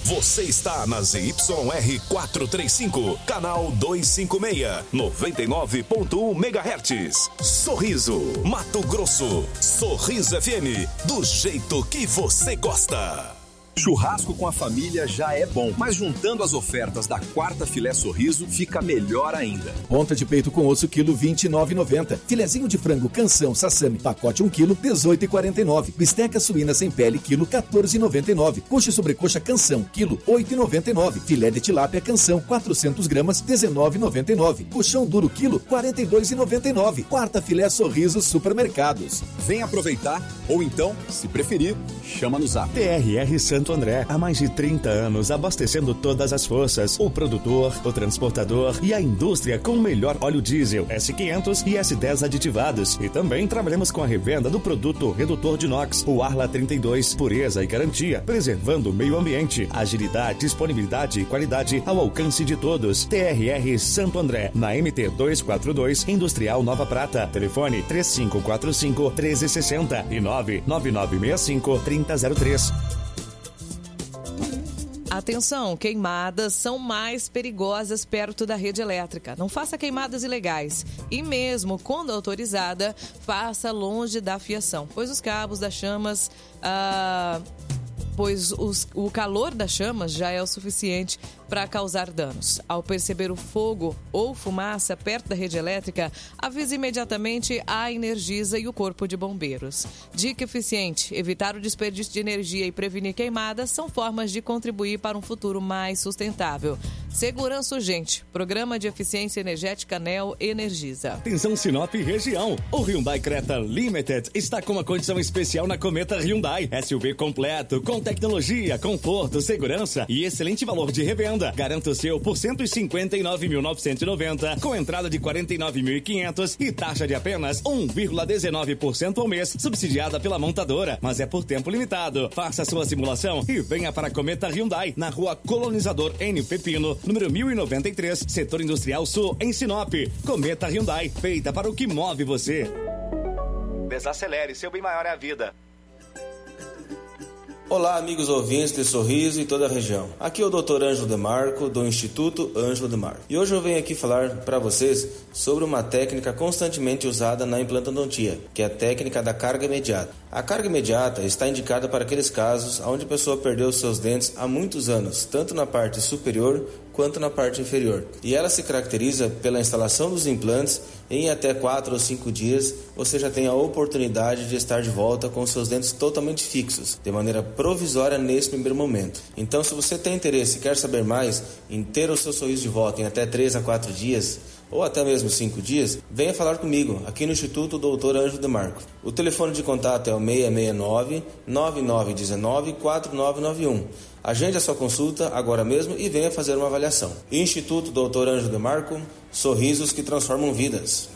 Você está na ZYR 435, canal 256, 99.1 MHz. Sorriso, Mato Grosso. Sorriso FM, do jeito que você gosta. Churrasco com a família já é bom, mas juntando as ofertas da quarta filé Sorriso, fica melhor ainda. Ponta de peito com osso, quilo, R$29,90. Filezinho de frango, canção, sassami, pacote 1 quilo, R$18,49. Bisteca suína sem pele, quilo, R$14,99. Coxa e sobrecoxa, canção, quilo, R$8,99. Filé de tilápia, canção, 400 gramas, R$19,99. Colchão duro, quilo, R$42,99. Quarta filé Sorriso Supermercados. Vem aproveitar, ou então, se preferir, chama no zap. TRR Santo André, há mais de 30 anos abastecendo todas as forças, o produtor, o transportador e a indústria com o melhor óleo diesel S500 e S10 aditivados. E também trabalhamos com a revenda do produto redutor de NOx, o Arla 32, pureza e garantia, preservando o meio ambiente, agilidade, disponibilidade e qualidade ao alcance de todos. TRR Santo André, na MT 242, Industrial Nova Prata. Telefone 3545-1360 e 99965-3003. Atenção, queimadas são mais perigosas perto da rede elétrica. Não faça queimadas ilegais. E mesmo quando autorizada, faça longe da fiação, pois os cabos das chamas... o calor das chamas já é o suficiente para causar danos. Ao perceber o fogo ou fumaça perto da rede elétrica, avise imediatamente a Energisa e o Corpo de Bombeiros. Dica eficiente: evitar o desperdício de energia e prevenir queimadas são formas de contribuir para um futuro mais sustentável. Segurança urgente. Programa de Eficiência Energética Neo Energisa. Atenção Sinop região. O Hyundai Creta Limited está com uma condição especial na Cometa Hyundai. SUV completo, com tecnologia, conforto, segurança e excelente valor de revenda. Garanta o seu por R$ 159.990, com entrada de R$ 49.500 e taxa de apenas 1,19% ao mês, subsidiada pela montadora, mas é por tempo limitado. Faça sua simulação e venha para a Cometa Hyundai, na rua Colonizador N. Pepino, número 1093, Setor Industrial Sul, em Sinop. Cometa Hyundai, feita para o que move você. Desacelere, seu bem maior é a vida. Olá, amigos ouvintes de Sorriso e toda a região. Aqui é o Dr. Ângelo Demarco, do Instituto Ângelo Demarco. E hoje eu venho aqui falar para vocês sobre uma técnica constantemente usada na implantodontia, que é a técnica da carga imediata. A carga imediata está indicada para aqueles casos onde a pessoa perdeu seus dentes há muitos anos, tanto na parte superior quanto na parte inferior. E ela se caracteriza pela instalação dos implantes. Em até 4 ou 5 dias, você já tem a oportunidade de estar de volta com seus dentes totalmente fixos, de maneira provisória nesse primeiro momento. Então, se você tem interesse e quer saber mais em ter o seu sorriso de volta em até 3 a 4 dias, ou até mesmo 5 dias, venha falar comigo, aqui no Instituto Dr. Ângelo Demarco. O telefone de contato é o 669-9919-4991. Agende a sua consulta agora mesmo e venha fazer uma avaliação. Instituto Dr. Ângelo Demarco, sorrisos que transformam vidas.